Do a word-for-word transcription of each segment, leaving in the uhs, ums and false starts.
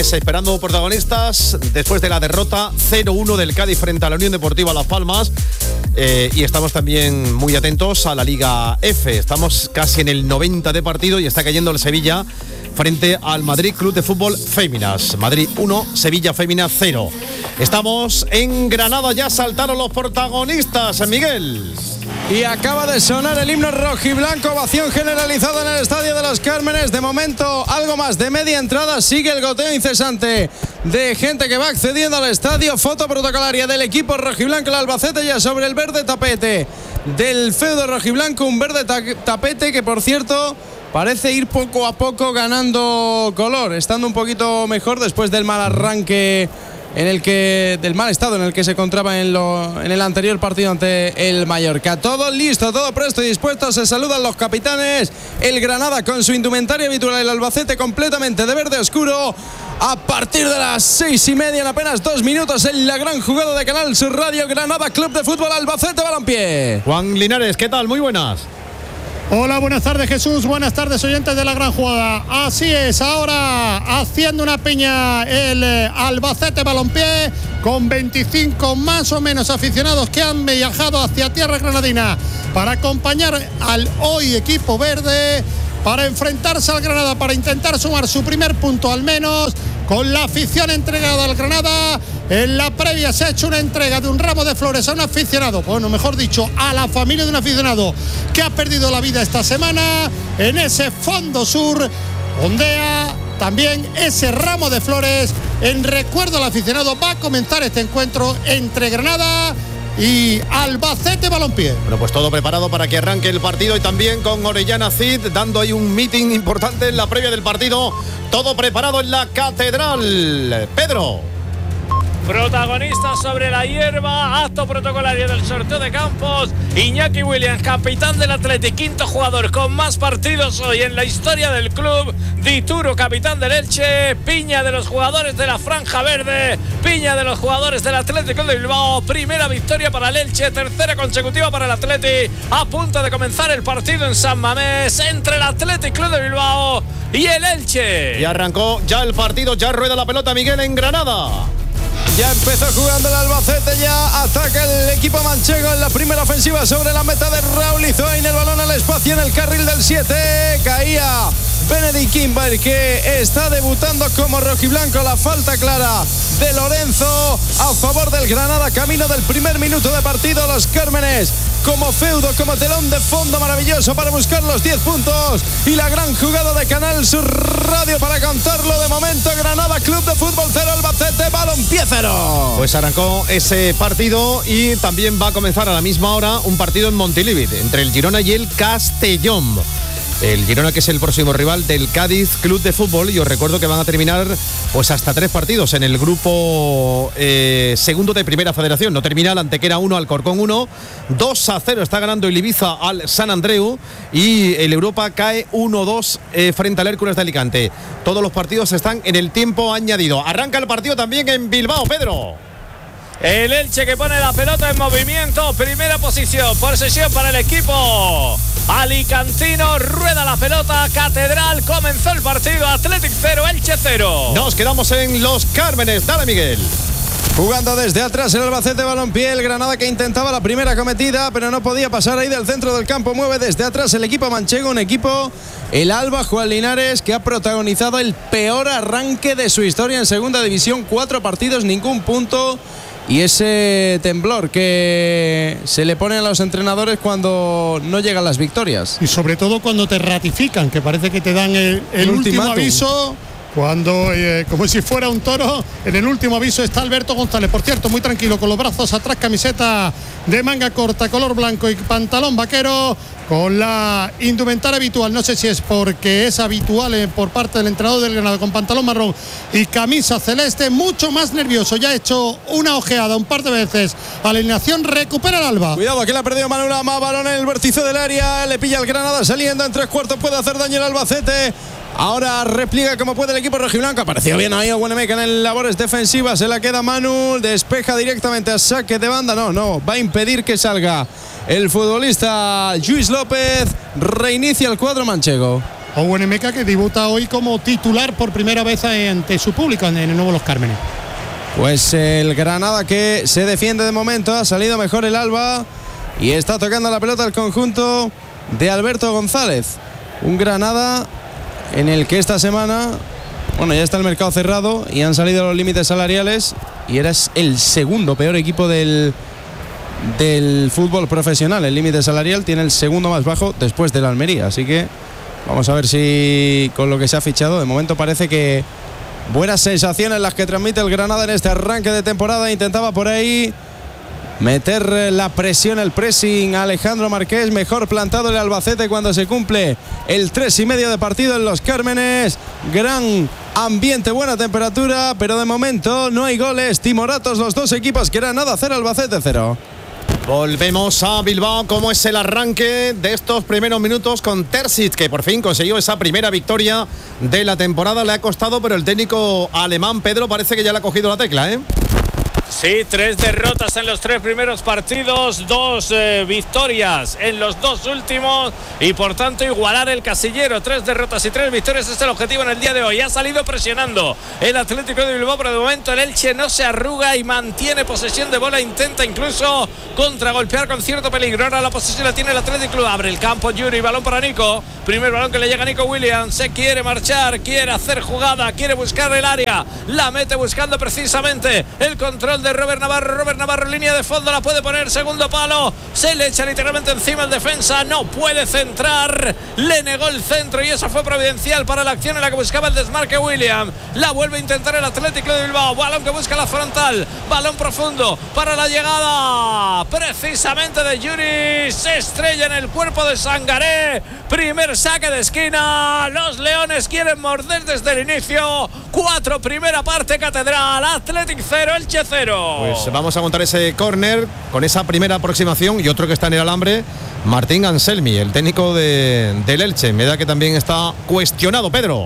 Esperando protagonistas después de la derrota cero uno del Cádiz frente a la Unión Deportiva Las Palmas. Eh, y estamos también muy atentos a la Liga F. Estamos casi en el noventa de partido y está cayendo el Sevilla frente al Madrid Club de Fútbol Féminas. Madrid uno, Sevilla Féminas cero. Estamos en Granada, ya saltaron los protagonistas, Miguel. Y acaba de sonar el himno rojiblanco, ovación generalizada en el Estadio de los Cármenes. De momento, algo más de media entrada. Sigue el goteo incesante de gente que va accediendo al estadio. Foto protocolaria del equipo rojiblanco, el Albacete, ya sobre el verde tapete del feudo rojiblanco. Un verde ta- tapete que, por cierto, parece ir poco a poco ganando color, estando un poquito mejor después del mal arranque en el que del mal estado en el que se encontraba en, lo, en el anterior partido ante el Mallorca. Todo listo, todo presto y dispuesto. Se saludan los capitanes. El Granada con su indumentaria habitual, el Albacete completamente de verde oscuro. A partir de las seis y media, en apenas dos minutos, en la gran jugada de Canal Sur Radio, Granada Club de Fútbol Albacete Balompié. Juan Linares, ¿qué tal? Muy buenas. Hola, buenas tardes Jesús, buenas tardes oyentes de la gran jugada. Así es, ahora haciendo una piña el eh, Albacete Balompié con veinticinco más o menos aficionados que han viajado hacia tierra granadina para acompañar al hoy equipo verde, para enfrentarse al Granada, para intentar sumar su primer punto al menos. Con la afición entregada al Granada, en la previa se ha hecho una entrega de un ramo de flores a un aficionado, bueno, mejor dicho, a la familia de un aficionado que ha perdido la vida esta semana. En ese fondo sur ondea también ese ramo de flores en recuerdo al aficionado. Va a comenzar este encuentro entre Granada y Albacete Balompié. Bueno, pues todo preparado para que arranque el partido, y también con Orellana Cid dando ahí un meeting importante en la previa del partido. Todo preparado en la Catedral. Pedro. Protagonista sobre la hierba, acto protocolario del sorteo de campos. Iñaki Williams, capitán del Athletic, quinto jugador con más partidos hoy en la historia del club. Dituro, capitán del Elche. Piña de los jugadores de la Franja Verde. Piña de los jugadores del Atlético de Bilbao. Primera victoria para el Elche, tercera consecutiva para el Athletic. A punto de comenzar el partido en San Mamés entre el Athletic Club de Bilbao y el Elche. Y arrancó ya el partido, ya rueda la pelota Miguel en Granada. Ya empezó jugando el Albacete, ya ataca el equipo manchego en la primera ofensiva sobre la meta de Raúl Izoain. El balón al espacio en el carril del siete. Caía Benedict Kimber, que está debutando como rojiblanco. La falta clara de Lorenzo a favor del Granada, camino del primer minuto de partido. Los Cármenes como feudo, como telón de fondo maravilloso para buscar los diez puntos, y la gran jugada de Canal Sur Radio para contarlo. De momento, Granada Club de Fútbol cero, Albacete Balompié cero. Pues arrancó ese partido y también va a comenzar a la misma hora un partido en Montilivi entre el Girona y el Castellón. El Girona, que es el próximo rival del Cádiz Club de Fútbol, y os recuerdo que van a terminar pues hasta tres partidos en el grupo eh, segundo de Primera Federación. No termina el Antequera uno, Alcorcón uno, dos a cero está ganando el Ibiza al San Andreu, y el Europa cae uno dos eh, frente al Hércules de Alicante. Todos los partidos están en el tiempo añadido. Arranca el partido también en Bilbao, Pedro. El Elche que pone la pelota en movimiento, primera posición, posesión para el equipo alicantino. Rueda la pelota, Catedral, comenzó el partido. Athletic cero, Elche cero. Nos quedamos en Los Cármenes, dale Miguel. Jugando desde atrás el Albacete Balompié, el Granada que intentaba la primera cometida, pero no podía pasar ahí del centro del campo. Mueve desde atrás el equipo manchego, un equipo, el Alba, Juan Linares, que ha protagonizado el peor arranque de su historia en segunda división. Cuatro partidos, ningún punto. Y ese temblor que se le pone a los entrenadores cuando no llegan las victorias. Y sobre todo cuando te ratifican, que parece que te dan el, el último aviso. Cuando, eh, como si fuera un toro, en el último aviso está Alberto González. Por cierto, muy tranquilo, con los brazos atrás, camiseta de manga corta, color blanco y pantalón vaquero, con la indumentaria habitual. No sé si es porque es habitual eh, por parte del entrenador del Granada, con pantalón marrón y camisa celeste, mucho más nervioso. Ya ha hecho una ojeada un par de veces a la alineación. Recupera el Alba. Cuidado, que le ha perdido Manolama, balón en el vértice del área, le pilla el Granada saliendo en tres cuartos, puede hacer daño el Albacete. Ahora repliega como puede el equipo rojiblanco. Apareció bien ahí Oguenemeca en el labores defensivas. Se la queda Manu. Despeja directamente a saque de banda. No, no. Va a impedir que salga el futbolista Lluís López. Reinicia el cuadro manchego. Owen Emeka, que debuta hoy como titular por primera vez ante su público en el nuevo Los Cármenes. Pues el Granada que se defiende de momento, ha salido mejor el Alba y está tocando la pelota el conjunto de Alberto González. Un Granada en el que esta semana, bueno, ya está el mercado cerrado y han salido los límites salariales y eres el segundo peor equipo del, del fútbol profesional. El límite salarial tiene el segundo más bajo después del Almería, así que vamos a ver si con lo que se ha fichado, de momento parece que buenas sensaciones las que transmite el Granada en este arranque de temporada. Intentaba por ahí meter la presión, el pressing a Alejandro Marqués. Mejor plantado el Albacete cuando se cumple el tres y medio de partido en Los Cármenes. Gran ambiente, buena temperatura, pero de momento no hay goles. Timoratos los dos equipos. Granada cero, Albacete cero. Volvemos a Bilbao. ¿Cómo es el arranque de estos primeros minutos con Terzic, que por fin consiguió esa primera victoria de la temporada? Le ha costado, pero el técnico alemán, Pedro, parece que ya le ha cogido la tecla, ¿eh? Sí, tres derrotas en los tres primeros partidos, dos eh, victorias en los dos últimos y por tanto igualar el casillero. Tres derrotas y tres victorias es el objetivo en el día de hoy. Ha salido presionando el Atlético de Bilbao, pero de momento el Elche no se arruga y mantiene posesión de bola. Intenta incluso contragolpear con cierto peligro. Ahora la posesión la tiene el Atlético Club. Abre el campo Yuri, balón para Nico. Primer balón que le llega a Nico Williams. Se quiere marchar, quiere hacer jugada, quiere buscar el área. La mete buscando precisamente el control de Robert Navarro. Robert Navarro en línea de fondo, la puede poner, segundo palo, se le echa literalmente encima el defensa, no puede centrar, le negó el centro y eso fue providencial para la acción en la que buscaba el desmarque William. La vuelve a intentar el Atlético de Bilbao, balón que busca la frontal, balón profundo para la llegada precisamente de Yuri, se estrella en el cuerpo de Sangaré. Primer saque de esquina, los Leones quieren morder desde el inicio. Cuatro, primera parte, Catedral, Athletic cero, Elche cero. Pues vamos a contar ese córner con esa primera aproximación y otro que está en el alambre, Martín Anselmi, el técnico de, del Elche. Me da que también está cuestionado, Pedro.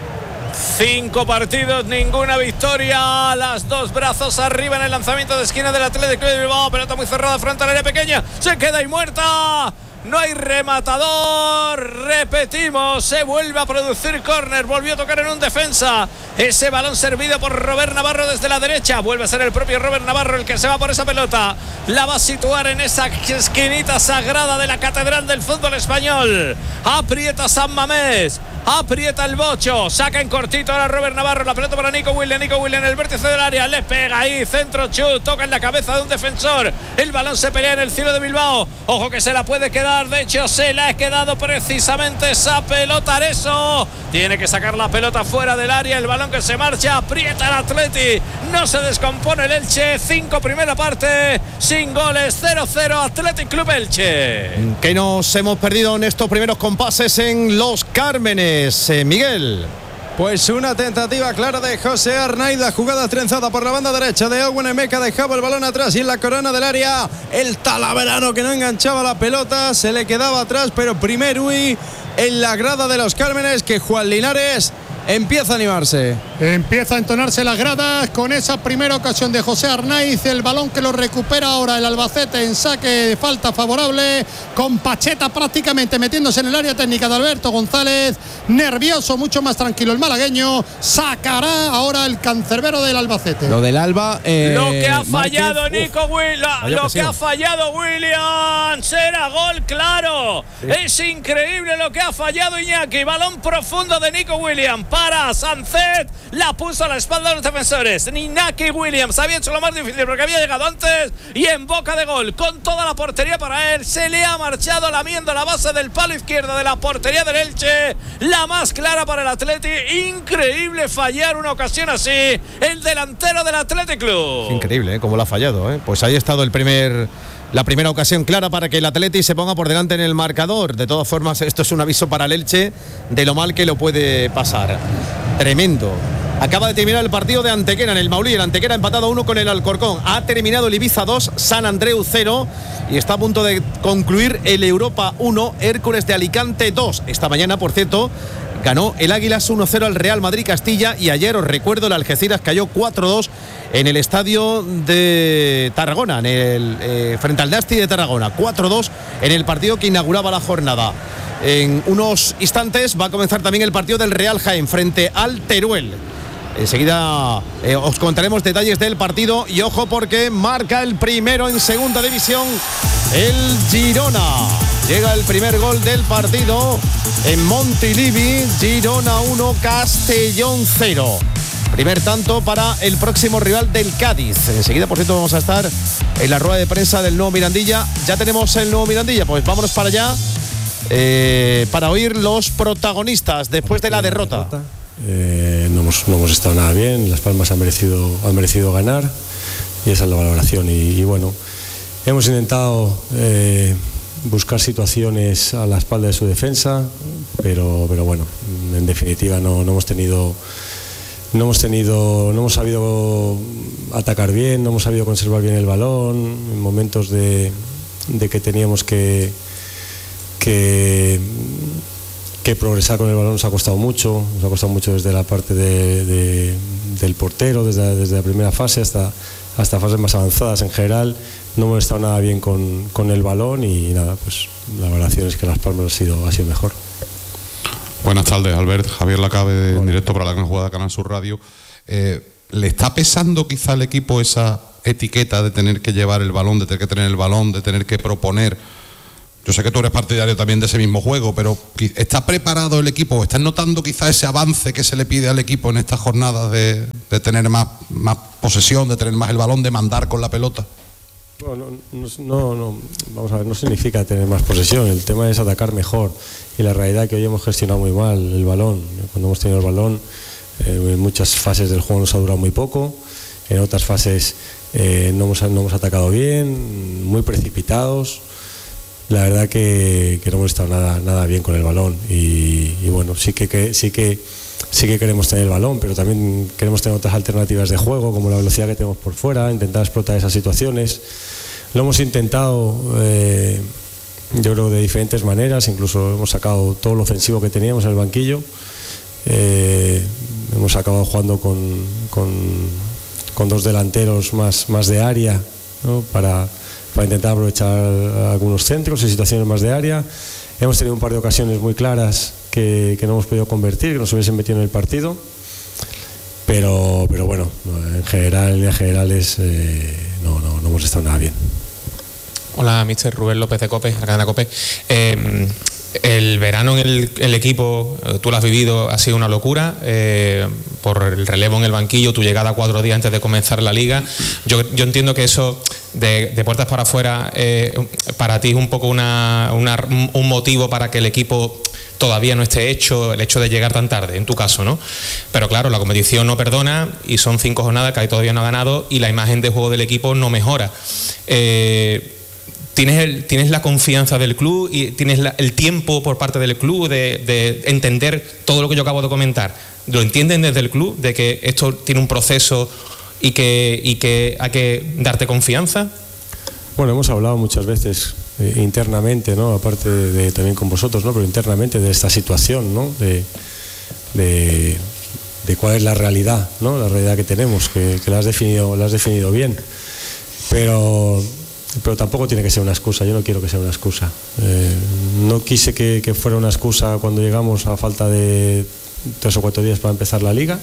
Cinco partidos, ninguna victoria. Las dos brazos arriba en el lanzamiento de esquina del Atlético de Bilbao. Pelota muy cerrada frente al área pequeña. Se queda ahí muerta. No hay rematador. Repetimos, se vuelve a producir córner. Volvió a tocar en un defensa. Ese balón servido por Robert Navarro desde la derecha. Vuelve a ser el propio Robert Navarro el que se va por esa pelota. La va a situar en esa esquinita sagrada de la Catedral del fútbol español. Aprieta San Mamés. Aprieta el bocho, saca en cortito ahora Robert Navarro, la pelota para Nico William, Nico William en el vértice del área, le pega ahí, centro chut, toca en la cabeza de un defensor, el balón se pelea en el cielo de Bilbao, ojo que se la puede quedar, de hecho se la ha quedado precisamente esa pelota. Areso tiene que sacar la pelota fuera del área, el balón que se marcha, aprieta el Atleti, no se descompone el Elche. Cinco primera parte, sin goles, cero cero Athletic Club Elche. Que nos hemos perdido en estos primeros compases en Los Cármenes. Eh, Miguel. Pues una tentativa clara de José Arnaida, jugada trenzada por la banda derecha de Owen Emeka, dejaba el balón atrás y en la corona del área el Talaverano que no enganchaba la pelota, se le quedaba atrás, pero primer Uy en la grada de Los Cármenes, que Juan Linares empieza a animarse. Empieza a entonarse las gradas con esa primera ocasión de José Arnaiz, el balón que lo recupera ahora el Albacete en saque de falta favorable, con Pacheta prácticamente metiéndose en el área técnica de Alberto González, nervioso, mucho más tranquilo el malagueño, sacará ahora el cancerbero del Albacete. Lo del Alba, eh, lo que ha fallado Márquez, Nico Williams, lo que ha fallado Williams, era gol claro. Sí. Es increíble lo que ha fallado Iñaki, balón profundo de Nico Williams para Sancet, la puso a la espalda de los defensores. Iñaki Williams había hecho lo más difícil porque había llegado antes y en boca de gol, con toda la portería para él, se le ha marchado lamiendo la base del palo izquierdo de la portería del Elche, la más clara para el Atleti. Increíble fallar una ocasión así el delantero del Athletic Club. Increíble, ¿eh? Cómo lo ha fallado, ¿eh? Pues ahí ha estado el primer la primera ocasión clara para que el Atleti se ponga por delante en el marcador. De todas formas, esto es un aviso para el Elche de lo mal que lo puede pasar. Tremendo. Acaba de terminar el partido de Antequera en el Maulí. El Antequera ha empatado a uno con el Alcorcón. Ha terminado el Ibiza dos, San Andreu cero. Y está a punto de concluir el Europa uno, Hércules de Alicante dos. Esta mañana, por cierto, ganó el Águilas uno cero al Real Madrid Castilla. Y ayer, os recuerdo, el Algeciras cayó cuatro dos en el estadio de Tarragona, en el, eh, frente al Nasti de Tarragona. cuatro dos en el partido que inauguraba la jornada. en unos instantes va a comenzar también el partido del Real Jaén frente al Teruel. Enseguida eh, os contaremos detalles del partido y ojo porque marca el primero en segunda división el Girona. Llega el primer gol del partido en Montilivi. Girona uno, Castellón cero. Primer tanto para el próximo rival del Cádiz. Enseguida, por cierto, vamos a estar en la rueda de prensa del nuevo Mirandilla. Ya tenemos el nuevo Mirandilla, pues vámonos para allá eh, para oír los protagonistas después de la derrota. Eh, no, hemos, no hemos estado nada bien. Las Palmas han merecido, han merecido ganar y esa es la valoración. Y, y bueno, hemos intentado eh, buscar situaciones a la espalda de su defensa, pero, pero bueno, en definitiva no, no hemos tenido no hemos tenido no hemos sabido atacar bien, no hemos sabido conservar bien el balón en momentos de, de que teníamos que que que progresar con el balón. Nos ha costado mucho, nos ha costado mucho desde la parte de, de, del portero, desde, desde la primera fase hasta, hasta fases más avanzadas. En general no hemos estado nada bien con, con el balón y nada, pues la valoración es que Las Palmas ha sido, ha sido mejor. Buenas tardes, Albert. Javier Lacabe, en directo para la Gran Jugada, Canal Sur Radio. Eh, ¿Le está pesando quizá al equipo esa etiqueta de tener que llevar el balón, de tener que tener el balón, de tener que proponer? Yo sé que tú eres partidario también de ese mismo juego, pero ¿está preparado el equipo? ¿Estás notando quizá ese avance que se le pide al equipo en estas jornadas de, de tener más, más posesión, de tener más el balón, de mandar con la pelota? No, no, no, no, vamos a ver, no significa tener más posesión, el tema es atacar mejor y la realidad es que hoy hemos gestionado muy mal el balón. Cuando hemos tenido el balón, eh, en muchas fases del juego nos ha durado muy poco, en otras fases eh, no, hemos, no hemos atacado bien, muy precipitados. La verdad que, que no hemos estado nada, nada bien con el balón y, y bueno, sí que, que, sí, que, sí que queremos tener el balón, pero también queremos tener otras alternativas de juego, como la velocidad que tenemos por fuera, intentar explotar esas situaciones. Lo hemos intentado, eh, yo creo, de diferentes maneras, incluso hemos sacado todo lo ofensivo que teníamos en el banquillo. Eh, hemos acabado jugando con, con, con dos delanteros más, más de área, ¿no? para... para intentar aprovechar algunos centros y situaciones más de área. Hemos tenido un par de ocasiones muy claras que, que no hemos podido convertir, que nos hubiesen metido en el partido, pero, pero bueno, en general, en líneas generales, eh, no, no, no hemos estado nada bien. Hola, mister Rubén López de COPE, la cadena COPE. Eh, el verano en el, el equipo, tú lo has vivido, ha sido una locura, eh, por el relevo en el banquillo, tu llegada cuatro días antes de comenzar la liga. Yo, yo entiendo que eso de, de puertas para afuera, eh, para ti es un poco una, una, un motivo para que el equipo todavía no esté hecho, el hecho de llegar tan tarde, en tu caso, ¿no? Pero claro, la competición no perdona y son cinco jornadas que ahí todavía no ha ganado y la imagen de juego del equipo no mejora. Eh, ¿Tienes, el, ¿Tienes la confianza del club y tienes la, el tiempo por parte del club de, de entender todo lo que yo acabo de comentar? ¿Lo entienden desde el club, de que esto tiene un proceso y que, y que hay que darte confianza? Bueno, hemos hablado muchas veces eh, internamente, ¿no? Aparte de, de también con vosotros, ¿no? Pero internamente de esta situación, ¿no? De, de, de cuál es la realidad, ¿no? La realidad que tenemos, que, que la has definido, la has definido bien. Pero... pero tampoco tiene que ser una excusa, yo no quiero que sea una excusa. Eh, no quise que, que fuera una excusa cuando llegamos a falta de tres o cuatro días para empezar la liga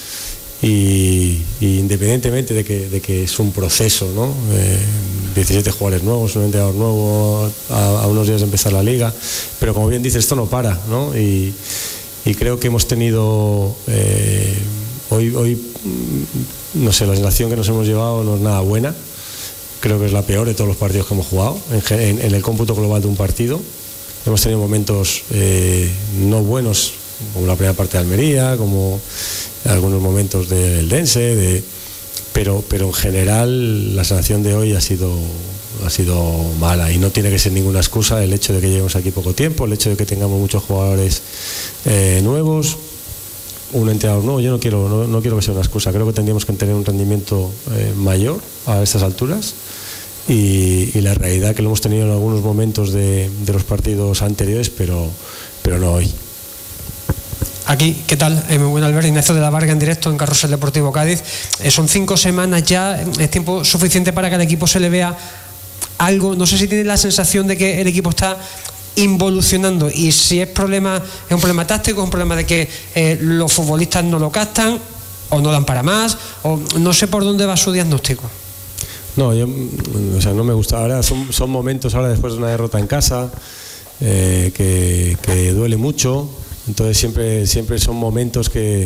y, y independientemente de que, de que es un proceso, ¿no? Eh, diecisiete jugadores nuevos, un entrenador nuevo a, a unos días de empezar la liga, pero como bien dices, esto no para, ¿no? Y, y creo que hemos tenido eh, hoy, hoy, no sé, la sensación que nos hemos llevado no es nada buena. Creo que es la peor de todos los partidos que hemos jugado, en, en, en el cómputo global de un partido. Hemos tenido momentos eh, no buenos, como la primera parte de Almería, como algunos momentos del Dense, de, pero, pero en general la sensación de hoy ha sido, ha sido mala y no tiene que ser ninguna excusa el hecho de que lleguemos aquí poco tiempo, el hecho de que tengamos muchos jugadores eh, nuevos, un entrenador nuevo. Yo no quiero, no, no quiero que sea una excusa. Creo que tendríamos que tener un rendimiento eh, mayor a estas alturas y, y la realidad que lo hemos tenido en algunos momentos de, de los partidos anteriores, pero, pero no hoy. Aquí, ¿qué tal? Eh, muy buen Albert, Ignacio de la Varga en directo en Carrusel Deportivo Cádiz. Eh, son cinco semanas ya, es tiempo suficiente para que al equipo se le vea algo. No sé si tiene la sensación de que el equipo está involucionando, y si es problema es un problema táctico, es un problema de que eh, los futbolistas no lo captan o no dan para más, o no sé por dónde va su diagnóstico. No, yo, o sea, no me gusta. Ahora son, son momentos ahora después de una derrota en casa eh, que, que duele mucho, entonces siempre siempre son momentos que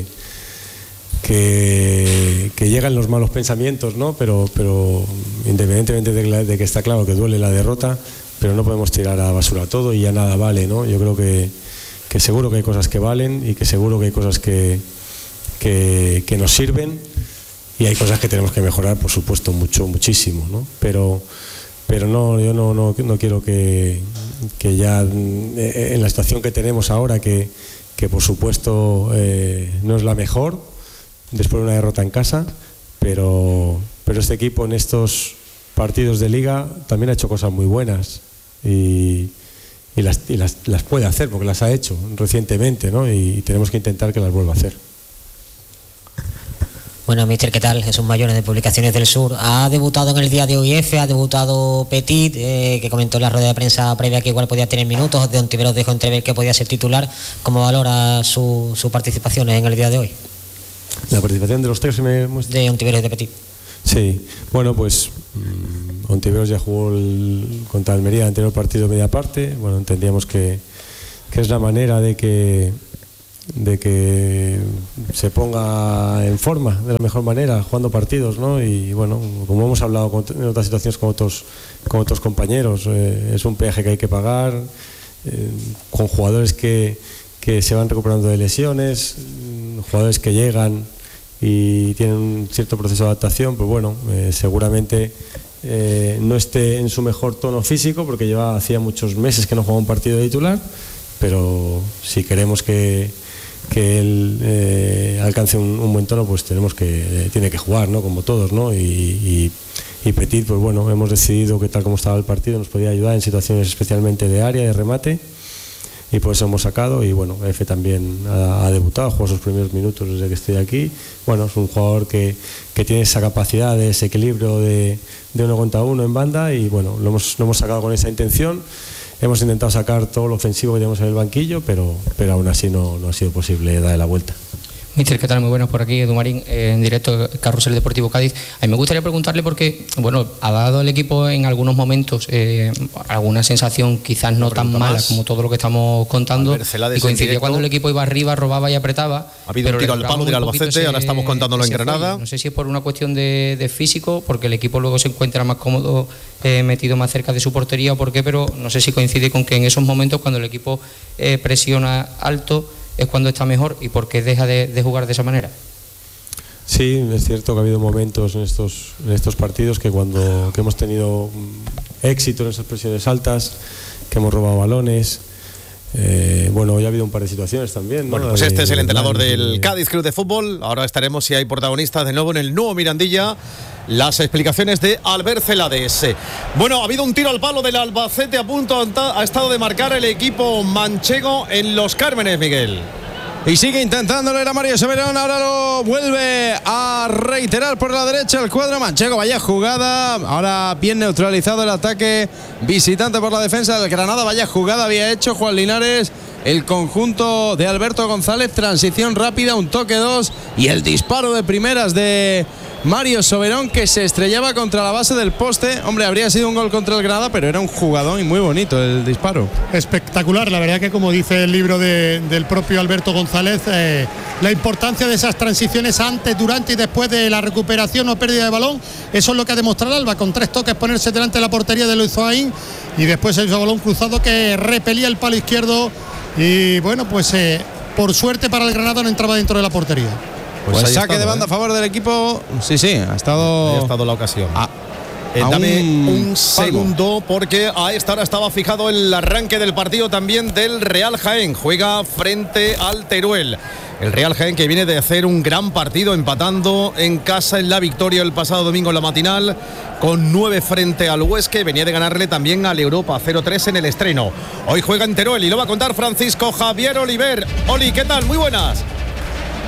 que, que llegan los malos pensamientos, ¿no? Pero pero independientemente de, la, de que está claro que duele la derrota, pero no podemos tirar a la basura todo y ya nada vale, ¿no? Yo creo que, que seguro que hay cosas que valen y que seguro que hay cosas que, que, que nos sirven, y hay cosas que tenemos que mejorar, por supuesto, mucho, muchísimo, ¿no? Pero, pero no, yo no, no, no quiero que, que ya en la situación que tenemos ahora, que, que por supuesto eh, no es la mejor después de una derrota en casa, pero, pero este equipo en estos partidos de liga también ha hecho cosas muy buenas y, y, las, y las, las puede hacer porque las ha hecho recientemente, ¿no? Y tenemos que intentar que las vuelva a hacer. Bueno, míster, ¿qué tal? Jesús Mayores, de Publicaciones del Sur. Ha debutado en el día de hoy F, ha debutado Petit, eh, que comentó en la rueda de prensa previa que igual podía tener minutos. De Ontiveros dejó entrever que podía ser titular. ¿Cómo valora su, su participación en el día de hoy? La participación de los tres me muestra. De Ontiveros y de Petit. Sí, bueno, pues mmm, Ontiveros ya jugó el, contra Almería el anterior partido media parte. Bueno, entendíamos que, que es la manera de que de que se ponga en forma de la mejor manera jugando partidos, ¿no? Y bueno, como hemos hablado con, en otras situaciones con otros con otros compañeros, eh, es un peaje que hay que pagar, eh, con jugadores que, que se van recuperando de lesiones, jugadores que llegan y tienen un cierto proceso de adaptación, pues bueno, eh, seguramente eh, no esté en su mejor tono físico porque lleva hacía muchos meses que no juega un partido de titular, pero si queremos que que él eh, alcance un, un buen tono, pues tenemos que eh, tiene que jugar, ¿no? Como todos, ¿no? Y, y, y Petit, pues bueno, hemos decidido que tal como estaba el partido nos podía ayudar en situaciones especialmente de área, de remate, y por eso hemos sacado. Y bueno, F también ha, ha debutado, jugó sus primeros minutos desde que estoy aquí. Bueno, es un jugador que, que tiene esa capacidad de ese equilibrio de, de uno contra uno en banda, y bueno, lo hemos, lo hemos sacado con esa intención. Hemos intentado sacar todo lo ofensivo que tenemos en el banquillo, pero, pero aún así no, no ha sido posible darle la vuelta. Míster, ¿qué tal? Muy buenas por aquí, Edu Marín, eh, en directo Carrusel Deportivo Cádiz. A mí me gustaría preguntarle porque, bueno, ha dado el equipo en algunos momentos eh, alguna sensación quizás no tan mala más, como todo lo que estamos contando, y coincidía cuando el equipo iba arriba, robaba y apretaba. Ha habido un tiro al palo del Albacete, ese, ahora estamos contándolo en Granada. Fallo. No sé si es por una cuestión de, de físico, porque el equipo luego se encuentra más cómodo, eh, metido más cerca de su portería o por qué, pero no sé si coincide con que en esos momentos cuando el equipo eh, presiona alto es cuando está mejor, y por qué deja de, de jugar de esa manera. Sí, es cierto que ha habido momentos en estos, en estos partidos que cuando que hemos tenido éxito en esas presiones altas, que hemos robado balones. Eh, bueno, hoy ha habido un par de situaciones también, ¿no? Bueno, pues este es el entrenador del Cádiz Club de Fútbol. Ahora estaremos, si hay protagonistas de nuevo en el nuevo Mirandilla, las explicaciones de Albert Celades. Bueno, ha habido un tiro al palo del Albacete, a punto ha estado de marcar el equipo manchego en Los Cármenes, Miguel. Y sigue intentándolo, era Mario Soberón, ahora lo vuelve a reiterar por la derecha el cuadro manchego. Vaya jugada, ahora bien neutralizado el ataque visitante por la defensa del Granada. Vaya jugada había hecho Juan Linares, el conjunto de Alberto González. Transición rápida, un toque dos y el disparo de primeras de Mario Soberón, que se estrellaba contra la base del poste. Hombre, habría sido un gol contra el Granada, pero era un jugadón y muy bonito el disparo. Espectacular, la verdad que, como dice el libro de, del propio Alberto González, eh, la importancia de esas transiciones antes, durante y después de la recuperación o pérdida de balón, eso es lo que ha demostrado Alba, con tres toques ponerse delante de la portería de Luis Zoaín, y después el balón cruzado que repelía el palo izquierdo, y bueno, pues eh, por suerte para el Granada no entraba dentro de la portería. Pues, pues saque estado, de banda ¿eh? a favor del equipo. Sí, sí, ha estado. Ha estado la ocasión. A, eh, a dame un, un segundo, porque a esta hora estaba fijado el arranque del partido también del Real Jaén. Juega frente al Teruel. El Real Jaén, que viene de hacer un gran partido, empatando en casa en la victoria el pasado domingo en la matinal, con nueve frente al Huesca. Venía de ganarle también al Europa cero tres en el estreno. Hoy juega en Teruel y lo va a contar Francisco Javier Oliver. Oli, ¿qué tal? Muy buenas.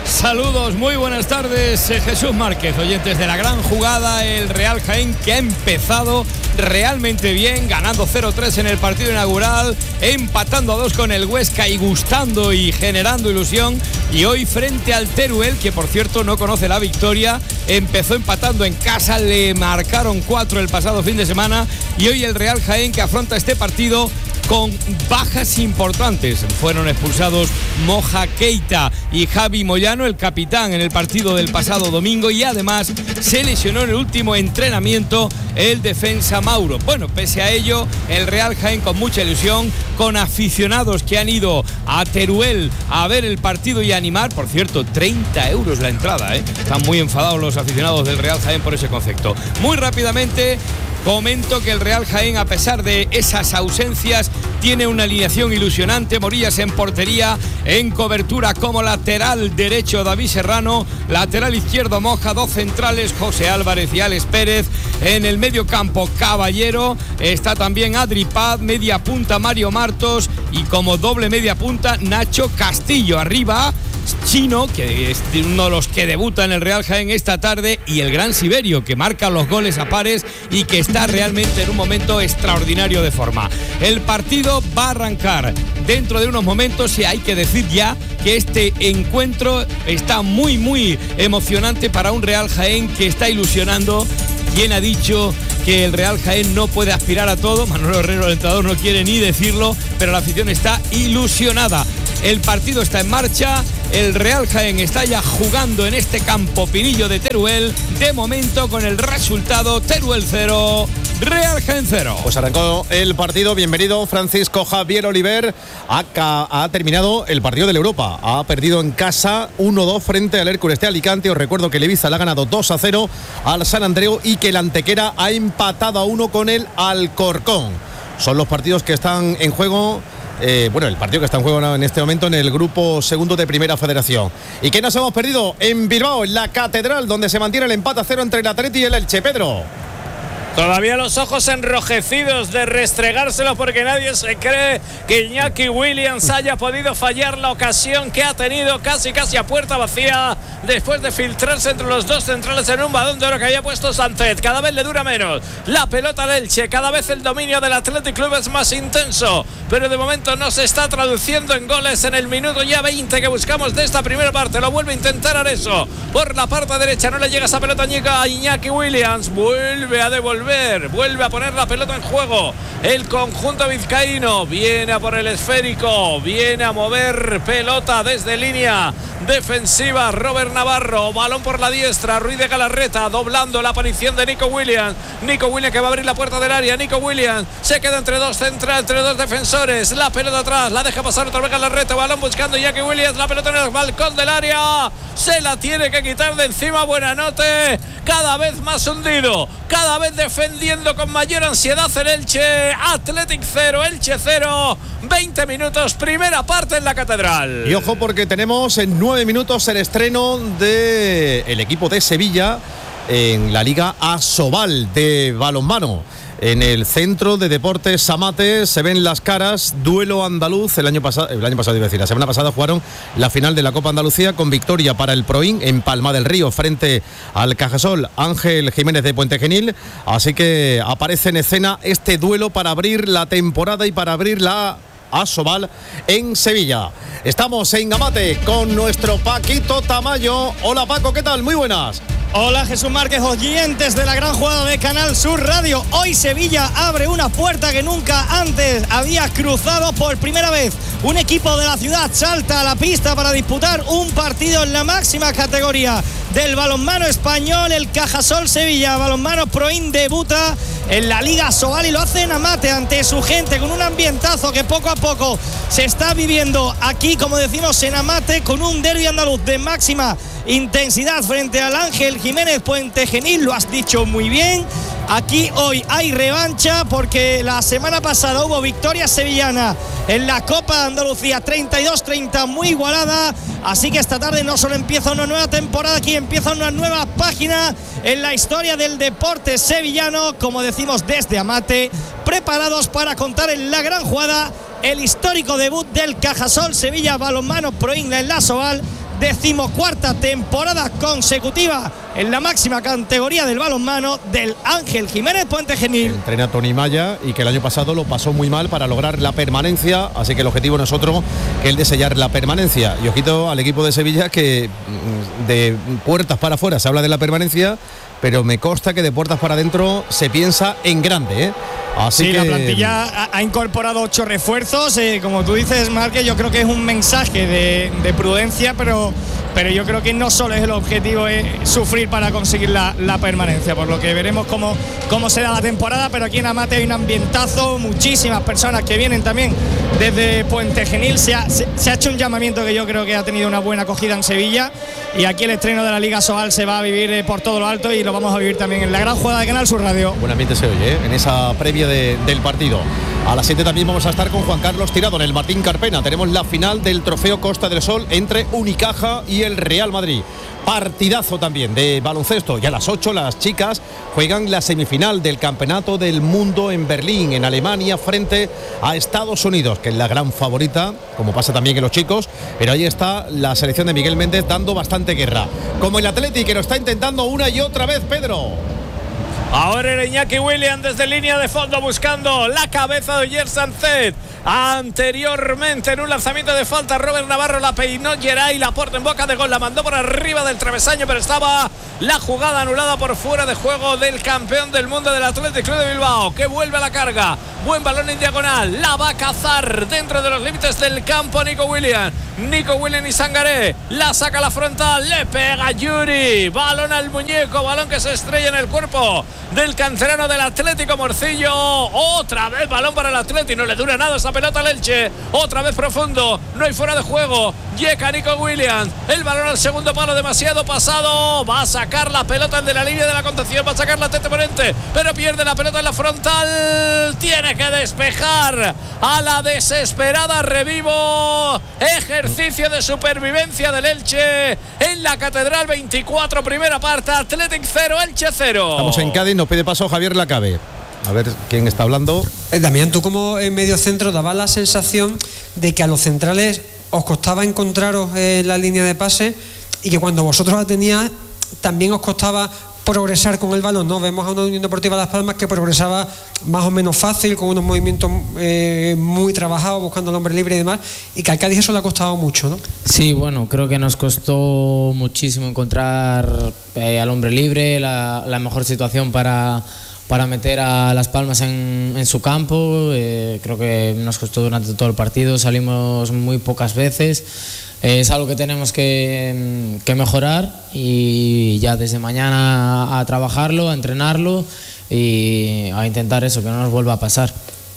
Saludos, muy buenas tardes, eh, Jesús Márquez, oyentes de La Gran Jugada. El Real Jaén, que ha empezado realmente bien, ganando cero tres en el partido inaugural, empatando a dos con el Huesca y gustando y generando ilusión. Y hoy frente al Teruel, que por cierto no conoce la victoria, empezó empatando en casa, le marcaron cuatro el pasado fin de semana. Y hoy el Real Jaén, que afronta este partido con bajas importantes. Fueron expulsados Moja Keita y Javi Moyano, el capitán, en el partido del pasado domingo, y además se lesionó en el último entrenamiento el defensa Mauro. Bueno, pese a ello, el Real Jaén con mucha ilusión, con aficionados que han ido a Teruel a ver el partido y a animar. Por cierto, treinta euros la entrada, ¿eh? Están muy enfadados los aficionados del Real Jaén por ese concepto. Muy rápidamente comento que el Real Jaén, a pesar de esas ausencias, tiene una alineación ilusionante. Morillas en portería, en cobertura como lateral derecho David Serrano, lateral izquierdo Moja, dos centrales José Álvarez y Alex Pérez, en el medio campo Caballero, está también Adri Paz, media punta Mario Martos y como doble media punta Nacho Castillo. Arriba Chino, que es uno de los que debuta en el Real Jaén esta tarde, y el Gran Siberio, que marca los goles a pares y que está realmente en un momento extraordinario de forma. El partido va a arrancar dentro de unos momentos y hay que decir ya que este encuentro está muy muy emocionante para un Real Jaén que está ilusionando. ¿Quién ha dicho que el Real Jaén no puede aspirar a todo? Manolo Herrero, el entrenador, no quiere ni decirlo, pero la afición está ilusionada. El partido está en marcha, el Real Jaén está ya jugando en este campo Pinillo de Teruel, de momento con el resultado Teruel cero, Real Jaén cero. Pues arrancó el partido, bienvenido Francisco Javier Oliver. Ha, ha terminado el partido de la Europa, ha perdido en casa uno dos frente al Hércules de Alicante. Os recuerdo que el Ibiza le ha ganado dos a cero al San Andreu y que el Antequera ha empatado a uno con el Alcorcón. Son los partidos que están en juego. Eh, bueno, el partido que está en juego en este momento en el grupo segundo de Primera Federación. ¿Y qué nos hemos perdido? En Bilbao, en la Catedral, donde se mantiene el empate a cero entre el Atleti y el Elche. Pedro. Todavía los ojos enrojecidos de restregárselo, porque nadie se cree que Iñaki Williams haya podido fallar la ocasión que ha tenido casi casi a puerta vacía después de filtrarse entre los dos centrales en un balón de oro que había puesto Sánchez. Cada vez le dura menos la pelota al Elche, cada vez el dominio del Athletic Club es más intenso, pero de momento no se está traduciendo en goles en el minuto ya veinte que buscamos de esta primera parte. Lo vuelve a intentar Areso por la parte derecha, no le llega esa pelota a Iñaki Williams, vuelve a devolver vuelve a poner la pelota en juego el conjunto vizcaíno, viene a por el esférico, viene a mover pelota desde línea defensiva Robert Navarro, balón por la diestra, Ruiz de Galarreta doblando la aparición de Nico Williams, Nico Williams que va a abrir la puerta del área, Nico Williams se queda entre dos centrales, entre dos defensores, la pelota atrás, la deja pasar otra vez Galarreta, balón buscando Iñaki Williams, la pelota en el balcón del área, se la tiene que quitar de encima. Buenanote, cada vez más hundido, cada vez defendiendo con mayor ansiedad el Elche. Athletic cero, Elche cero, veinte minutos, primera parte en la Catedral. Y ojo, porque tenemos en nueve minutos el estreno del equipo de Sevilla en la Liga Asobal de balonmano. En el Centro de Deportes Amate se ven las caras, duelo andaluz. El año pasado, el año pasado iba a decir, la semana pasada jugaron la final de la Copa Andalucía con victoria para el Proin en Palma del Río frente al Cajasol Ángel Jiménez de Puente Genil. Así que aparece en escena este duelo para abrir la temporada y para abrir la Asobal en Sevilla. Estamos en Amate con nuestro Paquito Tamayo. Hola Paco, ¿qué tal? Muy buenas. Hola Jesús Márquez, oyentes de La Gran Jugada de Canal Sur Radio. Hoy Sevilla abre una puerta que nunca antes había cruzado. Por primera vez un equipo de la ciudad salta a la pista para disputar un partido en la máxima categoría del balonmano español. El Cajasol Sevilla Balonmano Proin debuta en la Liga Asobal y lo hace en Amate ante su gente, con un ambientazo que poco a poco se está viviendo aquí, como decimos, en Amate, con un derbi andaluz de máxima intensidad frente al Ángel Jiménez Puente Genil. Lo has dicho muy bien. Aquí hoy hay revancha porque la semana pasada hubo victoria sevillana en la Copa de Andalucía, treinta y dos treinta, muy igualada. Así que esta tarde no solo empieza una nueva temporada, aquí empieza una nueva página en la historia del deporte sevillano, como decimos desde Amate, preparados para contar en La Gran Jugada el histórico debut del Cajasol Sevilla Balonmano Proin en la Asobal decimocuarta temporada consecutiva en la máxima categoría del balonmano del Ángel Jiménez Puente Genil. Entrena Tony Maya y que el año pasado lo pasó muy mal para lograr la permanencia, así que el objetivo no es otro que el de sellar la permanencia. Y ojito al equipo de Sevilla, que de puertas para afuera se habla de la permanencia, pero me consta que de puertas para adentro se piensa en grande, ¿eh? Así sí, que... la plantilla ha, ha incorporado ocho refuerzos, eh, como tú dices, Márquez, yo creo que es un mensaje de, de prudencia, pero, pero yo creo que no solo es el objetivo es sufrir para conseguir la, la permanencia, por lo que veremos cómo, cómo será la temporada, pero aquí en Amate hay un ambientazo, muchísimas personas que vienen también desde Puente Genil, se ha, se, se ha hecho un llamamiento que yo creo que ha tenido una buena acogida en Sevilla, y aquí el estreno de la Liga Sobal se va a vivir eh, por todo lo alto, y lo vamos a vivir también en la gran jugada de Canal Sur Radio. Buen ambiente se oye, ¿eh? En esa previa de, del partido. A las siete también vamos a estar con Juan Carlos Tirado en el Martín Carpena. Tenemos la final del Trofeo Costa del Sol entre Unicaja y el Real Madrid. Partidazo también de baloncesto. Y a las ocho las chicas juegan la semifinal del Campeonato del Mundo en Berlín, en Alemania, frente a Estados Unidos, que es la gran favorita, como pasa también en los chicos. Pero ahí está la selección de Miguel Méndez dando bastante guerra. Como el Atleti, que lo está intentando una y otra vez, Pedro. Ahora el Iñaki Williams desde línea de fondo buscando la cabeza de Yersan Zed. Anteriormente en un lanzamiento de falta Robert Navarro la peinó Geray, la puerta en boca de gol, la mandó por arriba del travesaño, pero estaba la jugada anulada por fuera de juego del campeón del mundo del Athletic Club de Bilbao, que vuelve a la carga. Buen balón en diagonal, la va a cazar dentro de los límites del campo Nico Williams. Nico Williams y Sangaré, la saca a la frontal, le pega Yuri, balón al muñeco, balón que se estrella en el cuerpo del cancerano del Atlético Morcillo. Otra vez balón para el Atlético, no le dura nada esa pelota al Elche, otra vez profundo, no hay fuera de juego, llega Nico Williams, el balón al segundo palo demasiado pasado, va a sacar la pelota de la línea de la contención, va a sacar la Tete Morente, pero pierde la pelota en la frontal, tiene que despejar a la desesperada Revivo. Ejercicio de supervivencia del Elche en la Catedral. Veinticuatro primera parte, Athletic cero, Elche cero. Estamos en Cádiz, nos pide paso Javier Lacabe. A ver quién está hablando. Eh, Damián, tú como en medio centro dabas la sensación de que a los centrales os costaba encontraros en la línea de pase y que cuando vosotros la teníais también os costaba progresar con el balón, ¿no? Vemos a una Unión Deportiva Las Palmas que progresaba más o menos fácil, con unos movimientos eh, muy trabajados, buscando el hombre libre y demás, y que al Cádiz eso le ha costado mucho, ¿no? Sí, bueno, creo que nos costó muchísimo encontrar eh, al hombre libre, la, la mejor situación para, para meter a Las Palmas en, en su campo. Eh, creo que nos costó durante todo el partido, salimos muy pocas veces. Es algo que tenemos que, que mejorar y ya desde mañana a trabajarlo, a entrenarlo y a intentar eso, que no nos vuelva a pasar.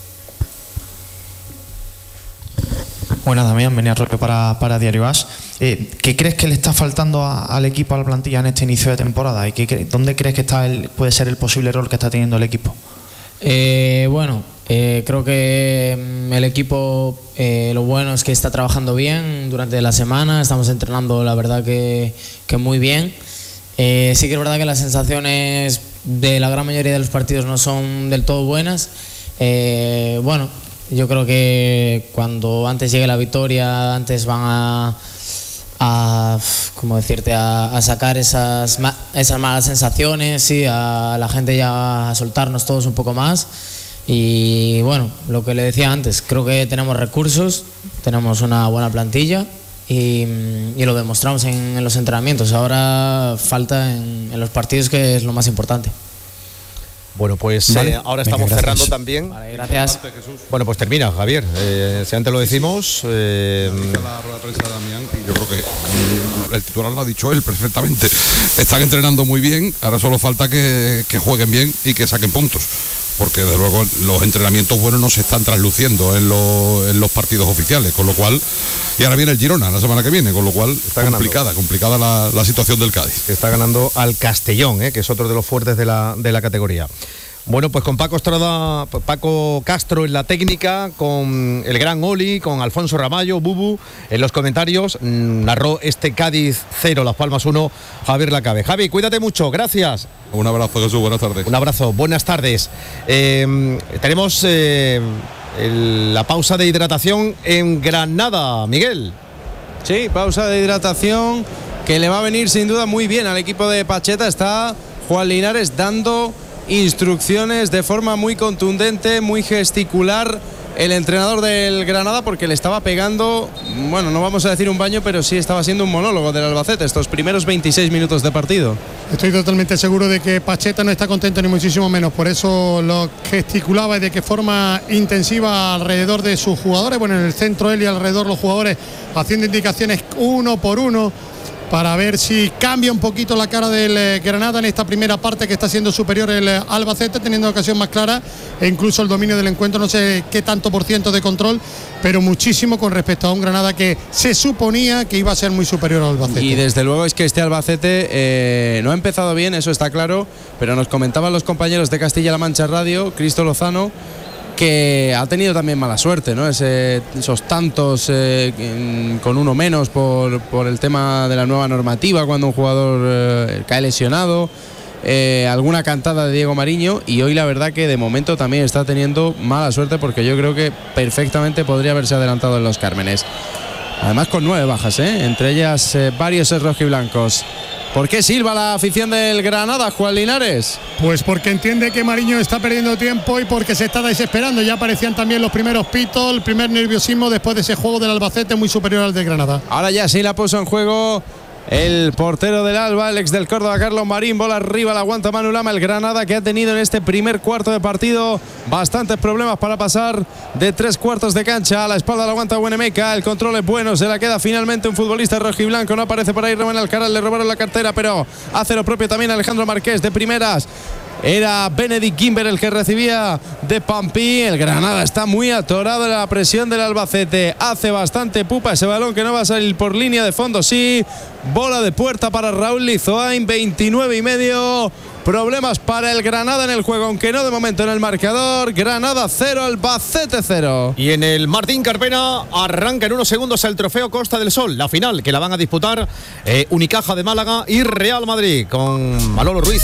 Buenas, Damián, venía Roque para, para Diario As. Eh, ¿Qué crees que le está faltando a, al equipo, a la plantilla en este inicio de temporada? ¿Y qué, dónde crees que está el, puede ser el posible error que está teniendo el equipo? Eh, bueno, eh, creo que el equipo, eh, lo bueno es que está trabajando bien durante la semana, estamos entrenando la verdad que, que muy bien. Eh, sí que es verdad que las sensaciones de la gran mayoría de los partidos no son del todo buenas. Eh, bueno, yo creo que cuando antes llegue la victoria, antes van a, a ¿cómo decirte? A, a sacar esas, esas malas sensaciones, sí, a la gente ya a soltarnos todos un poco más. Y bueno, lo que le decía antes, creo que tenemos recursos, tenemos una buena plantilla y, y lo demostramos en, en los entrenamientos. Ahora falta en, en los partidos, que es lo más importante. Bueno, pues vale. eh, ahora estamos Venga, cerrando también. Vale, gracias. Bueno, pues termina, Javier. Eh, si antes lo decimos. Eh... La rueda de prensa de Damián, y yo creo que mm, el titular lo ha dicho él perfectamente. Están entrenando muy bien, ahora solo falta que, que jueguen bien y que saquen puntos. Porque desde luego los entrenamientos buenos no se están trasluciendo en, lo, en los partidos oficiales, con lo cual, y ahora viene el Girona la semana que viene, con lo cual está complicada, ganando. complicada la, la situación del Cádiz. Está ganando al Castellón, eh, que es otro de los fuertes de la, de la categoría. Bueno, pues con Paco Estrada, Paco Castro en la técnica, con el gran Oli, con Alfonso Ramallo, Bubu en los comentarios, narró este Cádiz cero, Las Palmas uno, Javier Lacabe. Javi, cuídate mucho, gracias. Un abrazo, Jesús, buenas tardes. Un abrazo, buenas tardes. Eh, tenemos eh, el, la pausa de hidratación en Granada, Miguel. Sí, pausa de hidratación que le va a venir sin duda muy bien al equipo de Pacheta. Está Juan Linares dando instrucciones de forma muy contundente, muy gesticular. El entrenador del Granada, porque le estaba pegando, bueno, no vamos a decir un baño, pero sí estaba siendo un monólogo del Albacete estos primeros veintiséis minutos de partido. Estoy totalmente seguro de que Pacheta no está contento ni muchísimo menos, por eso lo gesticulaba y de qué forma intensiva alrededor de sus jugadores, bueno, en el centro él y alrededor los jugadores haciendo indicaciones uno por uno para ver si cambia un poquito la cara del eh, Granada en esta primera parte, que está siendo superior el eh, Albacete, teniendo ocasión más clara e incluso el dominio del encuentro, no sé qué tanto por ciento de control, pero muchísimo con respecto a un Granada que se suponía que iba a ser muy superior al Albacete. Y desde luego es que este Albacete eh, no ha empezado bien, eso está claro, pero nos comentaban los compañeros de Castilla-La Mancha Radio, Cristo Lozano, que ha tenido también mala suerte, ¿no? Ese, esos tantos eh, en, con uno menos por, por el tema de la nueva normativa, cuando un jugador eh, cae lesionado, eh, alguna cantada de Diego Mariño, y hoy la verdad que de momento también está teniendo mala suerte, porque yo creo que perfectamente podría haberse adelantado en los Cármenes. Además con nueve bajas, ¿eh? Entre ellas eh, varios rojiblancos. ¿Por qué silba la afición del Granada, Juan Linares? Pues porque entiende que Mariño está perdiendo tiempo y porque se está desesperando. Ya aparecían también los primeros pitos, el primer nerviosismo después de ese juego del Albacete muy superior al de Granada. Ahora ya sí la puso en juego el portero del Alba, el ex del Córdoba, Carlos Marín. Bola arriba, la aguanta Manu Lama. El Granada, que ha tenido en este primer cuarto de partido bastantes problemas para pasar de tres cuartos de cancha. A la espalda la aguanta Buenemeca. El control es bueno, se la queda finalmente un futbolista rojiblanco. No aparece por ahí Rubén Alcaraz, le robaron la cartera, pero hace lo propio también Alejandro Marqués de primeras. Era Benedict Gimber el que recibía de Pampi. El Granada está muy atorado en la presión del Albacete. Hace bastante pupa ese balón que no va a salir por línea de fondo. Sí, bola de puerta para Raúl Lizoain. veintinueve y medio. Problemas para el Granada en el juego, aunque no de momento en el marcador. Granada cero, Albacete cero. Y en el Martín Carpena arranca en unos segundos el trofeo Costa del Sol, la final que la van a disputar eh, Unicaja de Málaga y Real Madrid, con Manolo Ruiz